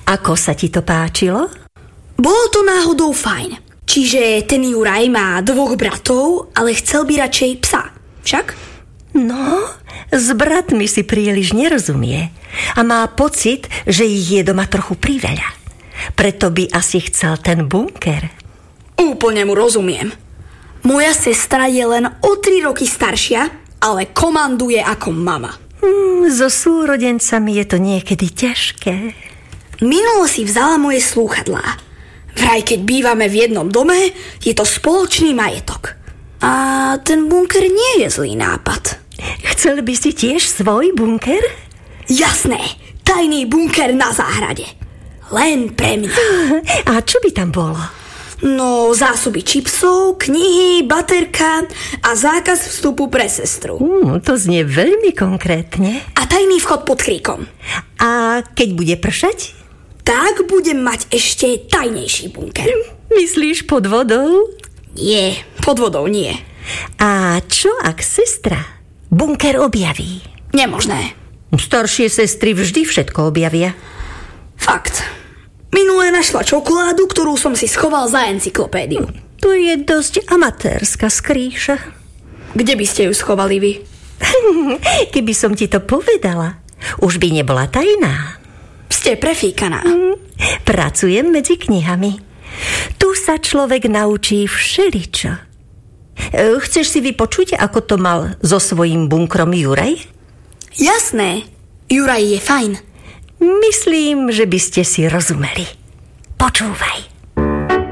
Ako sa ti to páčilo? Bolo to náhodou fajn. Čiže ten Juraj má 2 bratov, ale chcel by radšej psa. Však? No, s bratmi si príliš nerozumie a má pocit, že ich je doma trochu priveľa. Preto by asi chcel ten bunker. Úplne mu rozumiem. Moja sestra je len o 3 roky staršia, ale komanduje ako mama. So súrodencami je to niekedy ťažké. Minulo si vzala moje slúchadlá. Vraj, keď bývame v jednom dome, je to spoločný majetok. A ten bunker nie je zlý nápad. Chcel by si tiež svoj bunker? Jasné, tajný bunker na záhrade. Len pre mňa. A čo by tam bolo? No, zásoby čipsov, knihy, baterka a zákaz vstupu pre sestru. To znie veľmi konkrétne. A tajný vchod pod kríkom. A keď bude pršať? Tak budem mať ešte tajnejší bunker. Myslíš pod vodou? Nie, pod vodou nie. A čo ak sestra bunker objaví? Nemožné. Staršie sestry vždy všetko objavia. Fakt. Minulé našla čokoládu, ktorú som si schoval za encyklopédiu. To je dosť amatérska skrýša. Kde by ste ju schovali vy? Keby som ti to povedala, už by nebola tajná. Ste prefíkaná. Pracujem medzi knihami. Tu sa človek naučí všeličo. Chceš si vypočuť, ako to mal so svojím bunkrom Juraj? Jasné. Juraj je fajn. Myslím, že by ste si rozumeli. Počúvaj.